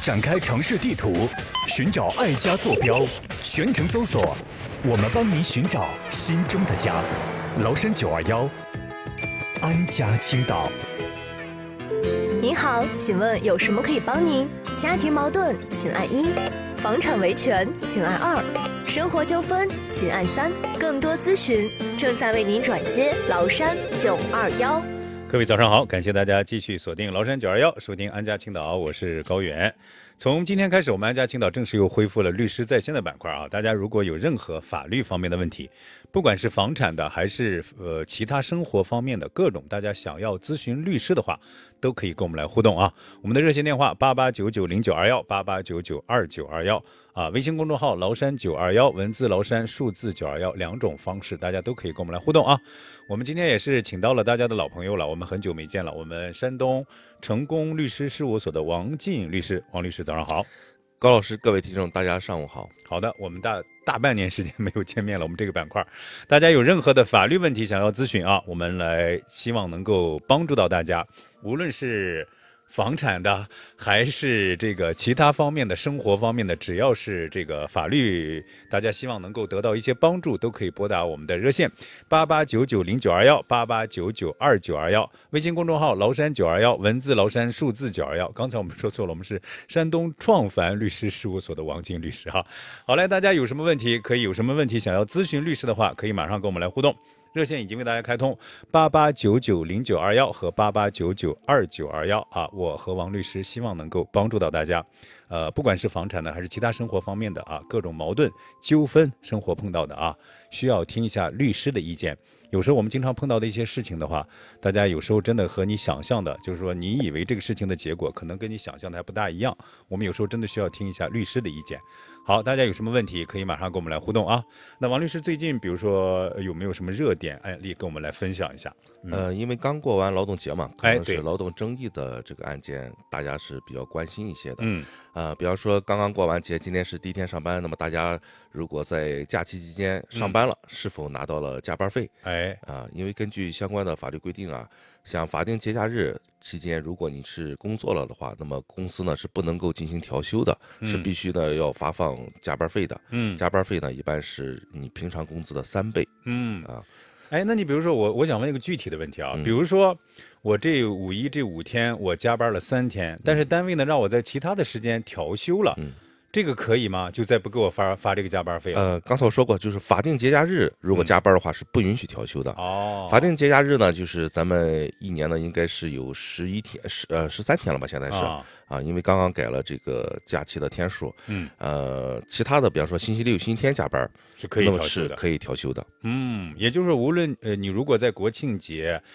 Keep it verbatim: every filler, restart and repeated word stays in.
展开城市地图，寻找爱家坐标，全程搜索，我们帮您寻找心中的家。崂山九二幺，安家青岛。 您好，请问有什么可以帮您？家庭矛盾，请按一；房产维权，请按二；生活纠纷，请按三。更多咨询正在为您转接崂山九二幺。 各位早上好，感谢大家继续锁定崂山九二幺，收听安家青岛，我是高远。从今天开始，我们安家青岛正式又恢复了律师在线的板块啊！大家如果有任何法律方面的问题，不管是房产的还是呃其他生活方面的各种，大家想要咨询律师的话，都可以跟我们来互动啊！我们的热线电话八八九九零九二幺八八九九二九二幺啊，微信公众号崂山九二幺，文字崂山，数字九二幺，两种方式，大家都可以跟我们来互动啊！我们今天也是请到了大家的老朋友了，我们很久没见了，我们山东成功律师事务所的王进律师，王律师早上好。 高老师，各位听众，大家上午好。 好的，我们大大半年时间没有见面了，我们这个板块，大家有任何的法律问题想要咨询啊，我们来希望能够帮助到大家，无论是房产的还是这个其他方面的生活方面的，只要是这个法律大家希望能够得到一些帮助，都可以拨打我们的热线八八九九零九二幺八八九九二九二幺，微信公众号崂山九二幺，文字崂山，数字九二幺。刚才我们说错了，我们是山东创凡律师事务所的王进律师哈。好嘞，大家有什么问题可以有什么问题想要咨询律师的话，可以马上跟我们来互动。热线已经为大家开通八八九九零九二幺和八八九九二九二幺啊，我和王律师希望能够帮助到大家，呃，不管是房产的还是其他生活方面的啊，各种矛盾纠纷生活碰到的啊，需要听一下律师的意见。有时候我们经常碰到的一些事情的话，大家有时候真的和你想象的，就是说你以为这个事情的结果可能跟你想象的还不大一样，我们有时候真的需要听一下律师的意见。好，大家有什么问题可以马上跟我们来互动啊。那王律师最近比如说有没有什么热点案例跟我们来分享一下？ 嗯、呃，因为刚过完劳动节嘛，可能是哎， 劳动争议的这个案件，大家是比较关心一些的。 嗯， 呃，比方说刚刚过完节，今天是第一天上班，那么大家如果在假期期间上班了，嗯、是否拿到了加班费？ 哎， 啊、呃，因为根据相关的法律规定啊，像法定节假日期间，如果你是工作了的话，那么公司呢是不能够进行调休的， 嗯、 是必须呢要发放加班费的。 嗯， 加班费呢一般是你平常工资的三倍。 嗯啊， 哎，那你比如说我，我想问一个具体的问题啊，嗯、比如说我这五一这五天我加班了三天，但是单位呢让我在其他的时间调休了。嗯，这个可以吗？就再不给我发发这个加班费了？ 呃，刚才我说过，就是法定节假日如果加班的话是不允许调休的。 哦、嗯， 法定节假日呢，就是咱们一年呢应该是有十一天，十呃十三天了吧？现在是、哦、啊，因为刚刚改了这个假期的天数。 嗯， 呃，其他的比方说星期六、星期天加班是可以调休的， 可以调休的。 嗯，也就是说，无论呃你如果在国庆节